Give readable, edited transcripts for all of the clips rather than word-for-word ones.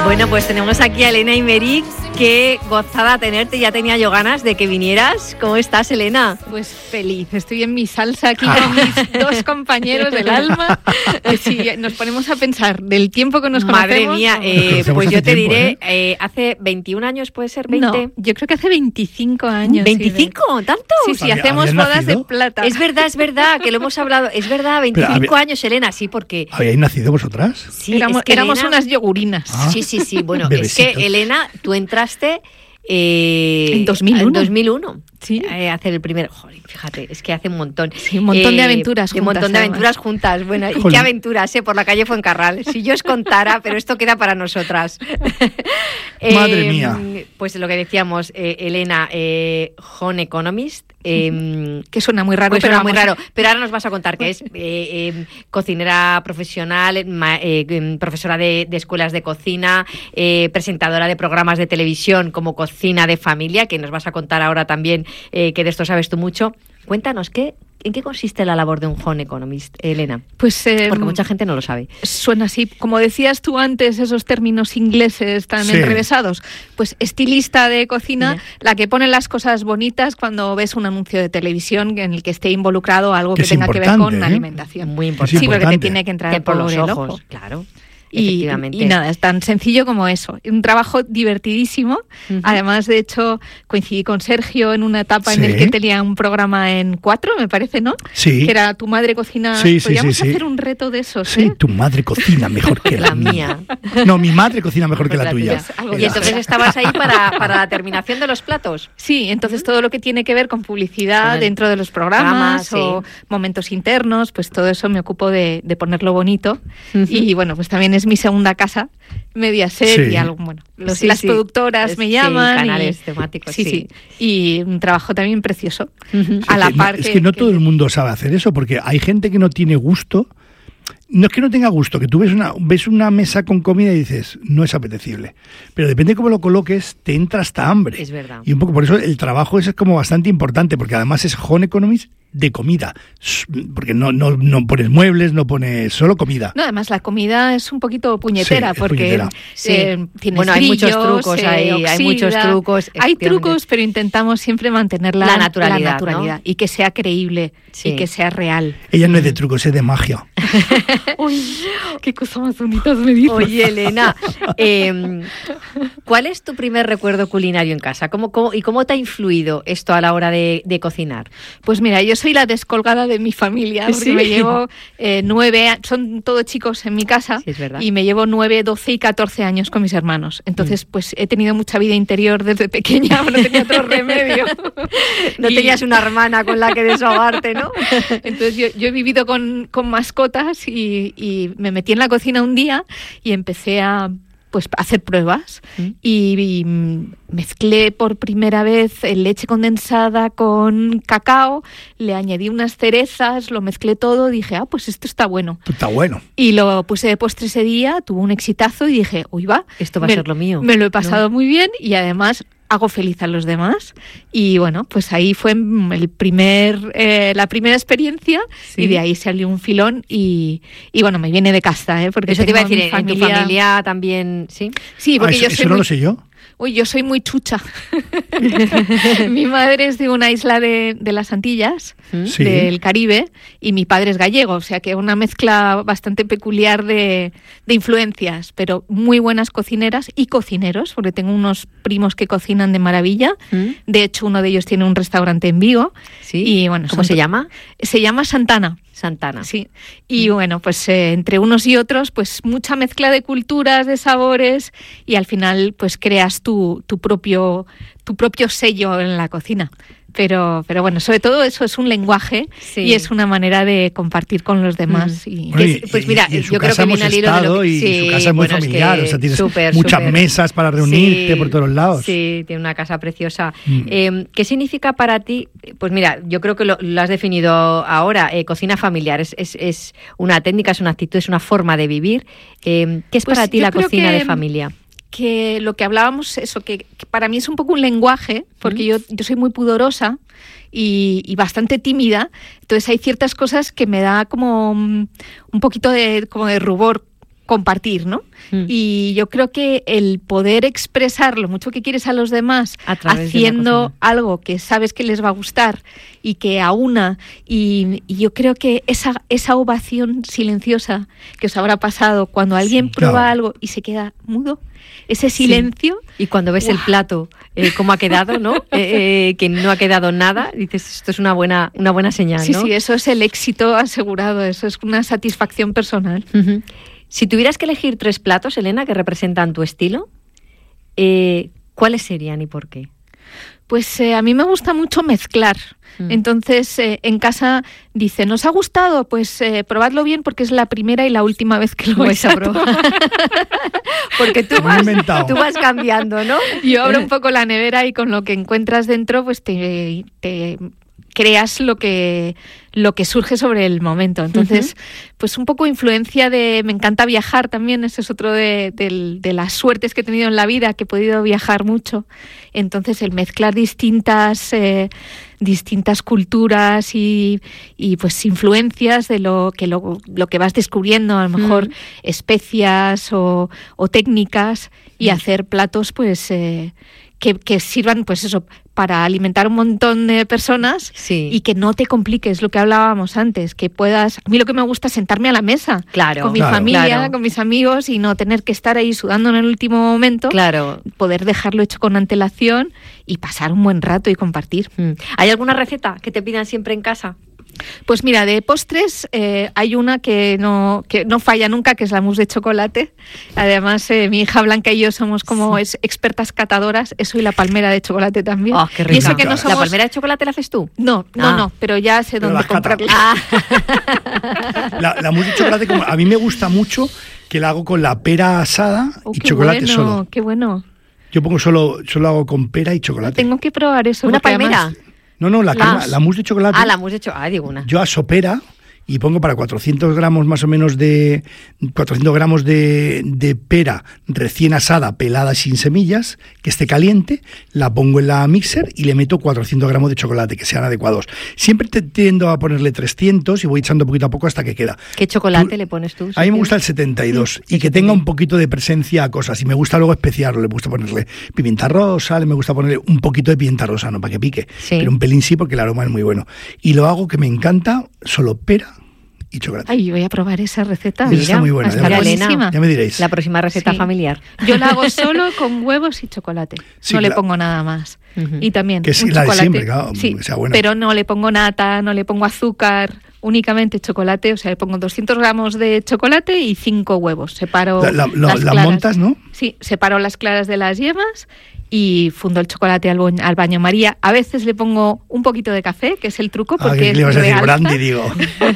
Bueno, pues tenemos aquí a Elena Aymeric. Qué gozada tenerte, ya tenía yo ganas de que vinieras. ¿Cómo estás, Elena? Pues feliz, estoy en mi salsa aquí con mis dos compañeros del alma. Que si nos ponemos a pensar del tiempo que nos conocemos... Madre mía, pues yo te diré, hace 21 años, ¿puede ser 20? No, yo creo que hace 25 años. ¿25? ¿Tanto? Sí, hacemos bodas de plata. Es verdad, que lo hemos hablado. Es verdad, 25 años, Elena, sí, porque... ¿Habíais nacido vosotras? Sí, éramos Elena... unas yogurinas. Sí. Bueno, bebesitos. Es que, Elena, tú entraste... en 2001. En 2001. Sí. Hacer el primer... Joder, fíjate, es que hace un montón. Sí, un montón de aventuras juntas. Un montón de aventuras juntas. Bueno, y qué aventuras, por la calle Fuencarral. Si yo os contara, pero esto queda para nosotras. Madre mía. Pues lo que decíamos, Elena, Home Economist. Que suena muy raro. Pues suena muy raro. Pero ahora nos vas a contar que es cocinera profesional, profesora de escuelas de cocina, presentadora de programas de televisión como Cocina de Familia, que nos vas a contar ahora también, que de esto sabes tú mucho. Cuéntanos, ¿en qué consiste la labor de un Home Economist, Elena? Pues porque mucha gente no lo sabe. Suena así, como decías tú antes, esos términos ingleses tan enrevesados. Pues estilista de cocina, la que pone las cosas bonitas cuando ves un anuncio de televisión en el que esté involucrado algo que tenga que ver con alimentación. Muy importante. Sí, porque te tiene que entrar por los ojos. Claro. Y nada, es tan sencillo como eso. Un trabajo divertidísimo. Uh-huh. Además, de hecho, coincidí con Sergio en una etapa en el que tenía un programa en 4, me parece, ¿no? Sí. Que era Tu madre cocina. Podríamos hacer un reto de esos, Sí, tu madre cocina mejor que la mía. No, mi madre cocina mejor que la tuya. Y entonces estabas ahí para la terminación de los platos. Sí, entonces todo lo que tiene que ver con publicidad dentro de los programas o momentos internos, pues todo eso me ocupo de ponerlo bonito. Uh-huh. Y bueno, pues también es mi segunda casa, Mediaset y algo, bueno, las productoras me llaman. Canales temáticos. Sí. Y un trabajo también precioso. Uh-huh. A la par es que no todo el mundo sabe hacer eso, porque hay gente que no tiene gusto. No es que no tenga gusto, que tú ves una mesa con comida y dices, no es apetecible. Pero depende de cómo lo coloques, te entra hasta hambre. Es verdad. Y un poco por eso el trabajo es como bastante importante, porque además es Home Economist de comida, porque no pones muebles, no pones solo comida. No, además la comida es un poquito puñetera, porque tienes bueno, hay muchos trucos ahí, hay muchos trucos. Hay trucos, pero intentamos siempre mantener la naturalidad, ¿no? Y que sea creíble y que sea real. Ella no es de trucos, es de magia. Uy, qué cosa más bonita me dices. Oye, Elena, ¿cuál es tu primer recuerdo culinario en casa? ¿Cómo te ha influido esto a la hora de cocinar? Pues mira, yo soy la descolgada de mi familia, porque me llevo 9, son todos chicos en mi casa, y me llevo 9, 12 y 14 años con mis hermanos. Entonces, pues he tenido mucha vida interior desde pequeña, no tenía otro remedio. No tenías una hermana con la que desahogarte, ¿no? Entonces yo he vivido con mascotas y me metí en la cocina un día y empecé a hacer pruebas y mezclé por primera vez leche condensada con cacao, le añadí unas cerezas, lo mezclé todo, dije, pues esto está bueno. Está bueno. Y lo puse de postre ese día, tuvo un exitazo y dije, uy, esto va a ser lo mío. Me lo he pasado muy bien y además hago feliz a los demás. Y bueno, pues ahí fue la primera experiencia y de ahí salió un filón y bueno, me viene de casa, porque eso te iba a decir, ¿en tu familia también? Sí, porque yo eso no lo sé yo. Uy, yo soy muy chucha. Mi madre es de una isla de las Antillas, del Caribe, y mi padre es gallego, o sea que una mezcla bastante peculiar de influencias, pero muy buenas cocineras y cocineros, porque tengo unos primos que cocinan de maravilla. De hecho, uno de ellos tiene un restaurante en Vigo. Sí. Y bueno, ¿cómo se llama? Se llama Santana. Sí. Y bueno, pues entre unos y otros, pues mucha mezcla de culturas, de sabores, y al final pues creas tu propio sello en la cocina. Pero bueno, sobre todo eso es un lenguaje y es una manera de compartir con los demás. Pues mira, yo creo que viene al hilo de lo que... Y su casa es muy familiar, o sea, tienes muchas mesas para reunirte por todos lados. Sí, tiene una casa preciosa. ¿Qué significa para ti? Pues mira, yo creo que lo has definido ahora, cocina familiar. Es una técnica, es una actitud, es una forma de vivir. ¿Qué es para ti la cocina de familia? Que lo que hablábamos, eso, que para mí es un poco un lenguaje, porque yo soy muy pudorosa y bastante tímida, entonces hay ciertas cosas que me da como un poquito como de rubor compartir, ¿no? Y yo creo que el poder expresar lo mucho que quieres a los demás haciendo algo que sabes que les va a gustar y que aúna, y yo creo que esa ovación silenciosa que os habrá pasado cuando alguien prueba algo y se queda mudo, ese silencio. Sí. Y cuando ves el plato, cómo ha quedado, ¿no? Que no ha quedado nada, dices, esto es una buena señal, ¿no? Sí, eso es el éxito asegurado, eso es una satisfacción personal. Uh-huh. Si tuvieras que elegir 3 platos, Elena, que representan tu estilo, ¿cuáles serían y por qué? Pues a mí me gusta mucho mezclar. Entonces, en casa dice, ¿nos ha gustado? Pues probadlo bien porque es la primera y la última vez que lo vais a probar. Porque tú vas cambiando, ¿no? Yo abro un poco la nevera y con lo que encuentras dentro, pues te creas lo que surge sobre el momento. Entonces, pues un poco influencia me encanta viajar también, ese es otro de las suertes que he tenido en la vida, que he podido viajar mucho. Entonces, el mezclar distintas culturas y pues influencias de lo que vas descubriendo, a lo mejor especias o técnicas, y hacer platos pues que sirvan pues eso para alimentar un montón de personas y que no te compliques, lo que hablábamos antes, que puedas... A mí lo que me gusta es sentarme a la mesa con mi familia, con mis amigos, y no tener que estar ahí sudando en el último momento, poder dejarlo hecho con antelación y pasar un buen rato y compartir. ¿Hay alguna receta que te pidan siempre en casa? Pues mira, de postres hay una que no falla nunca, que es la mousse de chocolate. Además, mi hija Blanca y yo somos como expertas catadoras, eso y la palmera de chocolate también. ¡Oh, qué rica! Y eso que no somos... ¿La palmera de chocolate la haces tú? No, pero ya sé dónde comprarla. La mousse de chocolate, como a mí me gusta mucho, que la hago con la pera asada y chocolate solo. ¡Qué bueno! Yo pongo solo hago con pera y chocolate. Tengo que probar eso. ¿Una palmera? Además... No, la mousse de chocolate. La mousse de chocolate, digo una. Yo aso pera y pongo para 400 gramos más o menos de 400 gramos de pera recién asada, pelada sin semillas, que esté caliente, la pongo en la mixer y le meto 400 gramos de chocolate, que sean adecuados. Siempre tiendo a ponerle 300 y voy echando poquito a poco hasta que queda. ¿Qué chocolate le pones tú? A mí me gusta el 72 y que tenga un poquito de presencia a cosas. Y me gusta luego especiarlo, le gusta ponerle pimienta rosa, me gusta ponerle un poquito de pimienta rosa, no para que pique, pero un pelín sí, porque el aroma es muy bueno. Y lo hago, que me encanta, solo pera y chocolate. Ay, voy a probar esa receta. Esa está muy buena. Ya me diréis. La próxima receta familiar. Yo la hago solo con huevos y chocolate. No le pongo nada más. Y también que sí, la de siempre, claro, que sea buena. Pero no le pongo nata, no le pongo azúcar, únicamente chocolate. O sea, le pongo 200 gramos de chocolate y 5 huevos. Separo las montas, ¿no? Sí, separo las claras de las yemas y fundo el chocolate al baño María. A veces le pongo un poquito de café, que es el truco, porque le vas a decir brandy, digo.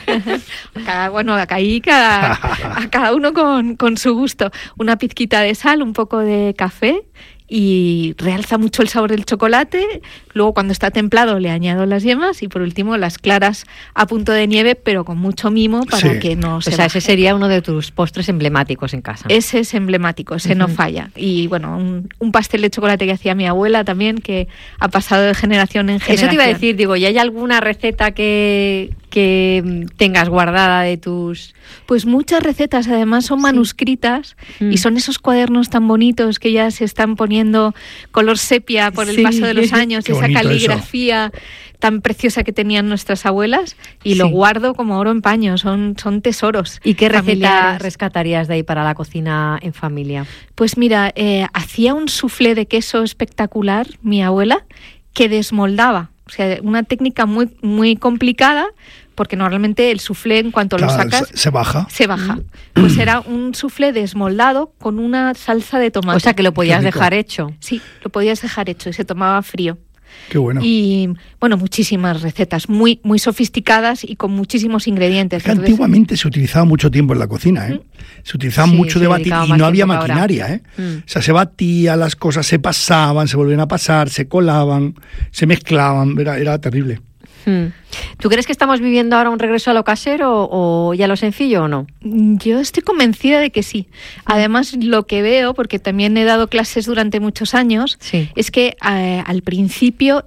A cada uno con su gusto. Una pizquita de sal, un poco de café, y realza mucho el sabor del chocolate. Luego, cuando está templado, le añado las yemas y por último las claras a punto de nieve, pero con mucho mimo para que no se baje. Ese sería uno de tus postres emblemáticos en casa. Ese es emblemático, ese no falla. Y bueno, un pastel de chocolate que hacía mi abuela también, que ha pasado de generación en generación. Eso te iba a decir, digo, ¿y hay alguna receta que tengas guardada de tus...? Pues muchas recetas, además son manuscritas y son esos cuadernos tan bonitos que ya se están poniendo color sepia por el paso de los años, esa caligrafía tan preciosa que tenían nuestras abuelas, y lo guardo como oro en paño, son tesoros. ¿Y qué receta rescatarías de ahí para la cocina en familia? Pues mira, hacía un soufflé de queso espectacular mi abuela, que desmoldaba. O sea, una técnica muy, muy complicada, porque normalmente el soufflé, en cuanto lo sacas... Se baja. Pues era un soufflé desmoldado con una salsa de tomate. O sea, que lo podías dejar hecho. Sí, lo podías dejar hecho y se tomaba frío. Qué bueno. Y, bueno, muchísimas recetas, muy, muy sofisticadas y con muchísimos ingredientes. Es que antiguamente se utilizaba mucho tiempo en la cocina, ¿eh? Se utilizaba mucho de batir y no había maquinaria, ¿eh? O sea, se batía, las cosas se pasaban, se volvían a pasar, se colaban, se mezclaban, era terrible. ¿Tú crees que estamos viviendo ahora un regreso a lo casero o ya lo sencillo o no? Yo estoy convencida de que sí. Además, lo que veo, porque también he dado clases durante muchos años, es que al principio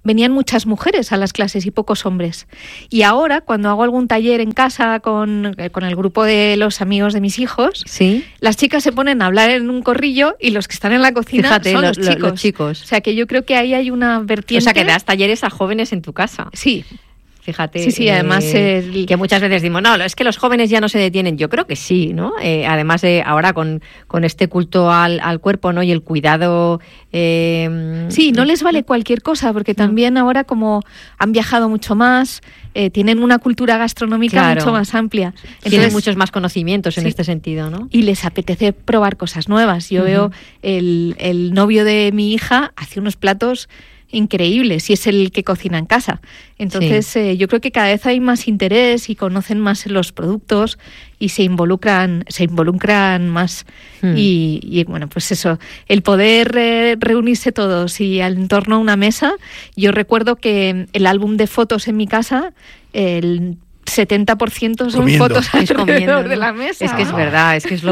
venían muchas mujeres a las clases y pocos hombres. Y ahora, cuando hago algún taller en casa con el grupo de los amigos de mis hijos, ¿sí? Las chicas se ponen a hablar en un corrillo y los que están en la cocina, fíjate, son los chicos. O sea, que yo creo que ahí hay una vertiente... O sea, que das talleres a jóvenes en tu casa. Sí. Fíjate, sí, además que muchas veces decimos, no, es que los jóvenes ya no se detienen. Yo creo que sí, ¿no? Además, ahora con este culto al cuerpo, ¿no? Y el cuidado... Sí, no les vale cualquier cosa, porque también ahora como han viajado mucho más, tienen una cultura gastronómica mucho más amplia. Entonces, tienen muchos más conocimientos en este sentido, ¿no? Y les apetece probar cosas nuevas. Yo veo el novio de mi hija hace unos platos increíbles y es el que cocina en casa. Entonces yo creo que cada vez hay más interés y conocen más los productos y se involucran más y bueno, pues eso, el poder reunirse todos y en torno a una mesa. Yo recuerdo que el álbum de fotos en mi casa, el 70% son fotos alrededor de la mesa. Es que es verdad, es que es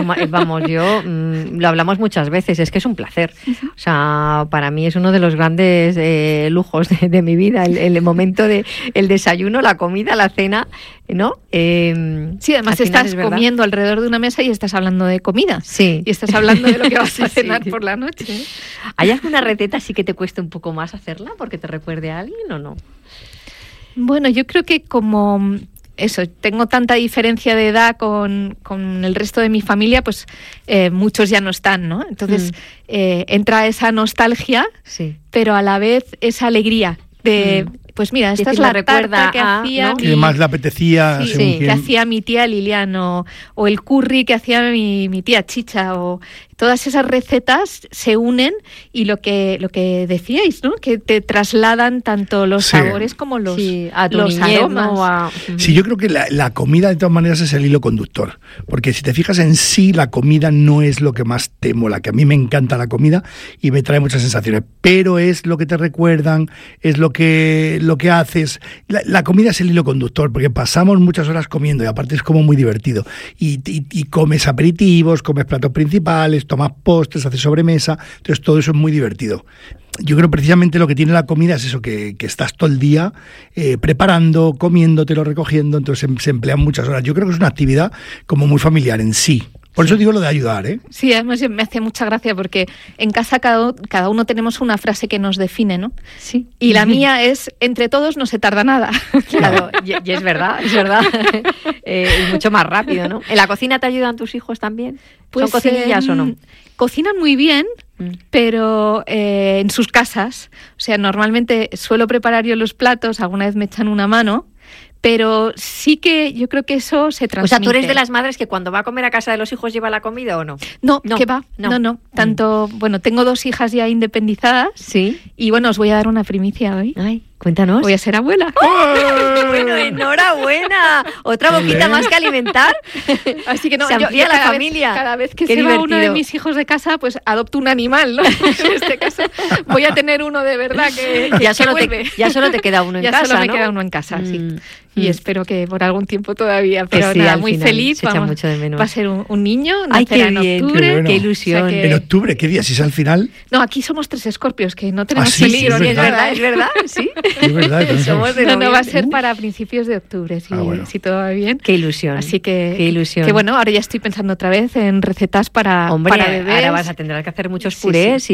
lo hablamos muchas veces, es que es un placer. O sea, para mí es uno de los grandes lujos de mi vida, el momento de el desayuno, la comida, la cena, ¿no? Sí, además estás comiendo alrededor de una mesa y estás hablando de comida. Sí. Y estás hablando de lo que vas a cenar por la noche. ¿Hay alguna receta así que te cueste un poco más hacerla porque te recuerde a alguien o no? Bueno, yo creo que como... Eso, tengo tanta diferencia de edad con el resto de mi familia, pues muchos ya no están, ¿no? Entonces entra esa nostalgia, pero a la vez esa alegría de... Pues mira, esta es la tarta que hacía... ¿no? Que más le apetecía... que hacía mi tía Lilian, o el curry que hacía mi tía Chicha, o todas esas recetas se unen y lo que decíais, ¿no? Que te trasladan tanto los sabores como los aromas. ¿no? Sí, yo creo que la comida de todas maneras es el hilo conductor, porque si te fijas en sí, la comida no es lo que más te mola, que a mí me encanta la comida y me trae muchas sensaciones, pero es lo que te recuerdan, es lo que haces. La comida es el hilo conductor, porque pasamos muchas horas comiendo y aparte es como muy divertido. Y comes aperitivos, comes platos principales, tomas postres, haces sobremesa, entonces todo eso es muy divertido. Yo creo precisamente lo que tiene la comida es eso, que estás todo el día preparando, comiéndotelo, recogiendo, entonces se emplean muchas horas. Yo creo que es una actividad como muy familiar en sí. Por eso digo lo de ayudar, ¿eh? Sí, además me hace mucha gracia porque en casa cada uno tenemos una frase que nos define, ¿no? Sí. Y la mía es, entre todos no se tarda nada. Claro, y es verdad. Y mucho más rápido, ¿no? ¿En la cocina te ayudan tus hijos también? Pues, ¿son cocinillas o no? Cocinan muy bien, pero en sus casas. O sea, normalmente suelo preparar yo los platos, alguna vez me echan una mano, pero sí que yo creo que eso se transmite. O sea, ¿tú eres de las madres que cuando va a comer a casa de los hijos lleva la comida o no? No, ¿qué va? No. Tanto, bueno, tengo 2 hijas ya independizadas. Sí. Y bueno, os voy a dar una primicia hoy. Ay, cuéntanos. Voy a ser abuela. ¡Oh! Bueno, enhorabuena. Otra boquita más que alimentar. Así que no, se amplía la familia. Cada vez que se va uno de mis hijos de casa, pues adopto un animal, ¿no? En este caso voy a tener uno de verdad que ya solo te queda uno en casa, Ya solo me ¿no? queda uno en casa, sí. Y espero que por algún tiempo todavía, pero sí, nada, muy feliz. Se echa mucho de menos. Va a ser un niño, Ay, qué en bien, octubre. Qué bueno. Qué ilusión. O sea que... ¿En octubre? ¿Qué día? ¿Si es al final? No, aquí somos 3 escorpios, que no tenemos sí, peligro. sí, Es verdad, es verdad, sí. Es verdad. Somos de no va a ser para principios de octubre, si todo va bien. Qué ilusión. Así que, qué ilusión. Que bueno, ahora ya estoy pensando otra vez en recetas para bebés. Ahora vas a tener que hacer muchos purés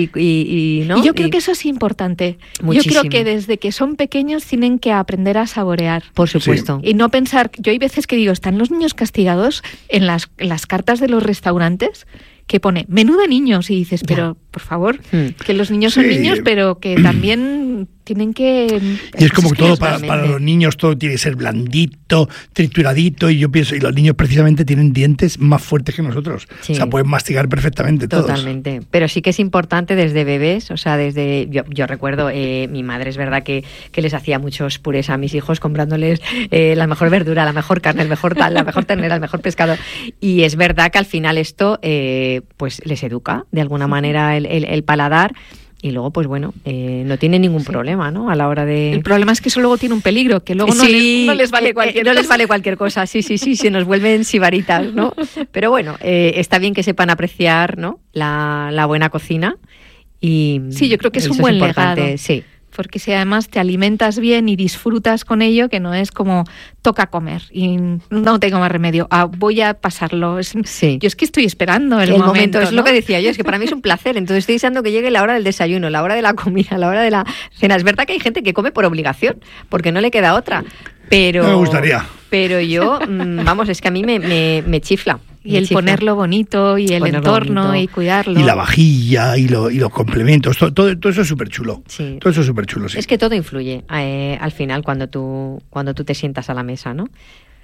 y ¿no? Y yo creo que eso es importante. Muchísimo. Yo creo que desde que son pequeños tienen que aprender a saborear. Por supuesto. Y no pensar, yo hay veces que digo, están los niños castigados en las cartas de los restaurantes que pone menú de niños y dices, pero por favor, que los niños son niños, pero que también tienen que... Y es como que todo para los niños todo tiene que ser blandito, trituradito, y yo pienso, y los niños precisamente tienen dientes más fuertes que nosotros. Sí. O sea, pueden mastigar perfectamente todos. Totalmente. Pero sí que es importante desde bebés, o sea, desde... Yo recuerdo, mi madre es verdad que les hacía muchos purés a mis hijos comprándoles la mejor verdura, la mejor carne, el mejor tal, la mejor ternera, el mejor pescado. Y es verdad que al final esto pues les educa de alguna manera el paladar. Y luego, pues bueno, no tiene ningún problema, ¿no? A la hora de... El problema es que eso luego tiene un peligro, que luego no les vale cualquier cosa. No les vale cualquier cosa, sí, se nos vuelven sibaritas, ¿no? Pero bueno, está bien que sepan apreciar, ¿no? La buena cocina y... Sí, yo creo que es un buen legado. Sí. porque si además te alimentas bien y disfrutas con ello, que no es como toca comer y no tengo más remedio, voy a pasarlo. Sí. Yo es que estoy esperando el momento, es lo que decía yo, es que para mí es un placer, entonces estoy deseando que llegue la hora del desayuno, la hora de la comida, la hora de la cena. Es verdad que hay gente que come por obligación, porque no le queda otra, pero... No me gustaría. Pero yo, vamos, es que a mí me chifla. Y el ponerlo bonito y el entorno bonito. Y cuidarlo. Y la vajilla y los complementos, todo eso es súper chulo. Sí. Todo eso es súper chulo, sí. Es que todo influye al final cuando tú te sientas a la mesa, ¿no?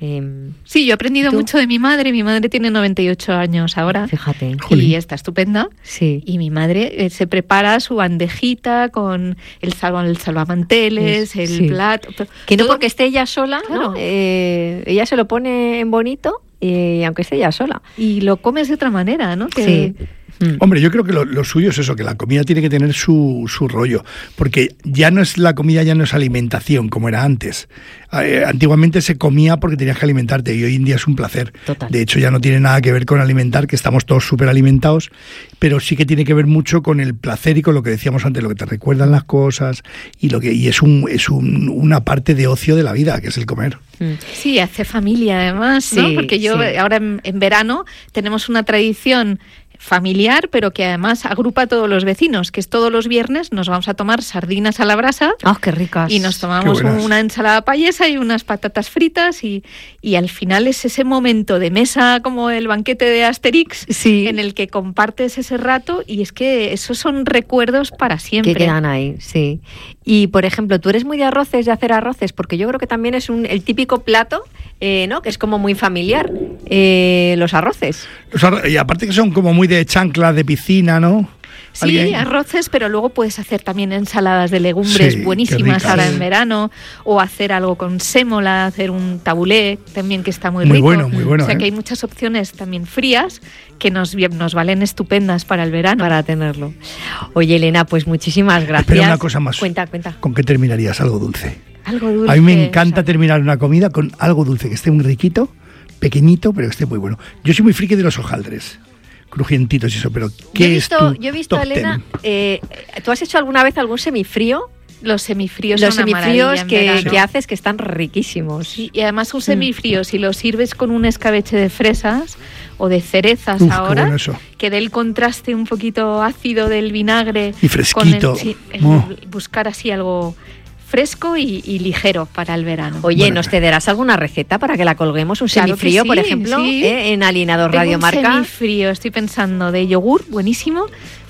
Sí, yo he aprendido mucho de mi madre. Mi madre tiene 98 años ahora. Fíjate. Y está estupenda. Sí. Y mi madre se prepara su bandejita con el salvamanteles, el plato. Que no porque esté ella sola, claro. ¿No? Ella se lo pone en bonito y aunque esté ella sola. Y lo comes de otra manera, ¿no? Sí. Hombre, yo creo que lo suyo es eso, que la comida tiene que tener su rollo, porque la comida ya no es alimentación como era antes. Antiguamente se comía porque tenías que alimentarte y hoy en día es un placer. Total. De hecho, ya no tiene nada que ver con alimentar, que estamos todos súper alimentados, pero sí que tiene que ver mucho con el placer y con lo que decíamos antes, lo que te recuerdan las cosas y es una parte de ocio de la vida, que es el comer. Sí, hace familia además, ¿no? Porque ahora en verano tenemos una tradición familiar, pero que además agrupa a todos los vecinos, que es todos los viernes nos vamos a tomar sardinas a la brasa. ¡Ah, qué ricas! Y nos tomamos una ensalada payesa y unas patatas fritas y al final es ese momento de mesa como el banquete de Asterix, en el que compartes ese rato y es que esos son recuerdos para siempre. Que quedan ahí, sí. Y, por ejemplo, ¿tú eres muy de hacer arroces? Porque yo creo que también es el típico plato, ¿no? Que es como muy familiar, los arroces. Y aparte que son como muy de chancla, de piscina, ¿no? Sí, arroces, pero luego puedes hacer también ensaladas de legumbres buenísimas ahora en verano, o hacer algo con sémola, hacer un tabulé también que está muy rico. Muy bueno. O sea que hay muchas opciones también frías que nos valen estupendas para el verano. Para tenerlo. Oye, Elena, pues muchísimas gracias. Espera, una cosa más. Cuenta. ¿Con qué terminarías? Algo dulce. Algo dulce. A mí me encanta terminar una comida con algo dulce, que esté muy riquito, pequeñito, pero que esté muy bueno. Yo soy muy friki de los hojaldres. Crujientitos y eso, pero yo he visto, Elena, ¿tú has hecho alguna vez algún semifrío? Los semifríos que haces que están riquísimos. Sí, y además un semifrío, si lo sirves con un escabeche de fresas o de cerezas ahora, que dé el contraste un poquito ácido del vinagre. Y fresquito. Buscar así algo fresco y ligero para el verano. Oye, ¿nos cederás alguna receta para que la colguemos? Un semifrío, por ejemplo, en Alineador Radio Marca. Un semifrío, estoy pensando, de yogur, buenísimo.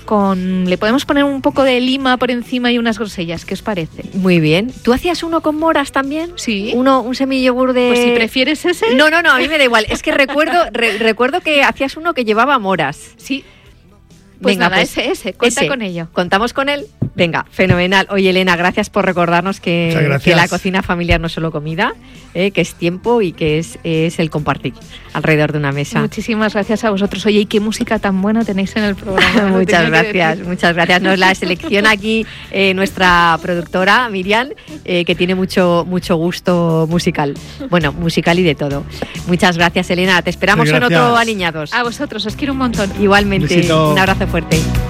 Le podemos poner un poco de lima por encima y unas grosellas, ¿qué os parece? Muy bien. ¿Tú hacías uno con moras también? Sí. Un semiyogur de... Pues si prefieres ese. No, a mí me da igual. Es que recuerdo que hacías uno que llevaba moras. Sí. Pues venga, nada, ese, cuenta con ello. ¿Contamos con él? Venga, fenomenal. Oye, Elena, gracias por recordarnos que la cocina familiar no es solo comida, que es tiempo y que es el compartir alrededor de una mesa. Muchísimas gracias a vosotros. Oye, ¿y qué música tan buena tenéis en el programa? Muchas gracias. Nos la selecciona aquí nuestra productora, Miriam, que tiene mucho gusto musical. Bueno, musical y de todo. Muchas gracias, Elena. Te esperamos en otro Aliñados. A vosotros, os quiero un montón. Igualmente. Un abrazo fuerte.